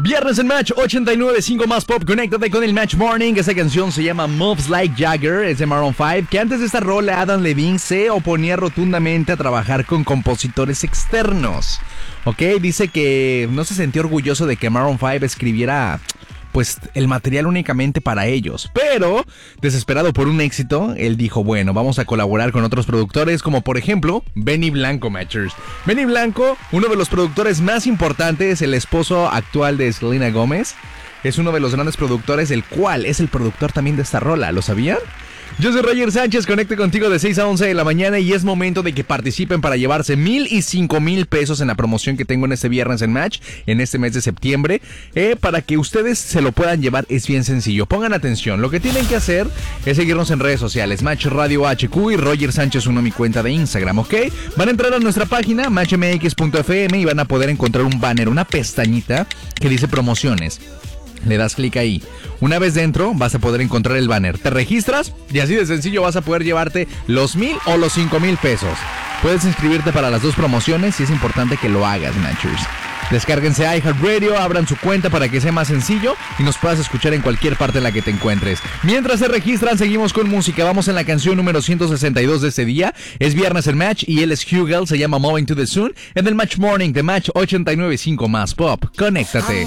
Viernes en Match 89.5 más pop. Conéctate con el Match Morning. Esa canción se llama Moves Like Jagger. Es de Maroon 5. Que antes de esta rola, Adam Levine se oponía rotundamente a trabajar con compositores externos. Ok, dice que no se sentía orgulloso de que Maroon 5 escribiera pues el material únicamente para ellos. Pero, desesperado por un éxito, él dijo, bueno, vamos a colaborar con otros productores, como por ejemplo, Benny Blanco, Matchers. Benny Blanco, uno de los productores más importantes, el esposo actual de Selena Gómez, es uno de los grandes productores, el cual es el productor también de esta rola, ¿lo sabían? Yo soy Roger Sánchez, conecte contigo de 6 a 11 de la mañana y es momento de que participen para llevarse 1,000 y 5,000 pesos en la promoción que tengo en este viernes en Match, en este mes de septiembre. Para que ustedes se lo puedan llevar es bien sencillo. Pongan atención, lo que tienen que hacer es seguirnos en redes sociales, Match Radio HQ y Roger Sánchez 1, mi cuenta de Instagram, ¿ok? Van a entrar a nuestra página, matchmx.fm, y van a poder encontrar un banner, una pestañita que dice promociones. Le das clic ahí. Una vez dentro vas a poder encontrar el banner. Te registras y así de sencillo vas a poder llevarte los 1,000 o los 5,000 pesos. Puedes inscribirte para las dos promociones y es importante que lo hagas, Matchers. Descárguense iHeartRadio, abran su cuenta para que sea más sencillo y nos puedas escuchar en cualquier parte en la que te encuentres. Mientras se registran, seguimos con música. Vamos en la canción número 162 de este día. Es viernes en Match y él es Hugel, se llama Moving to the Sun. En el Match Morning de Match 89.5 más Pop. Conéctate.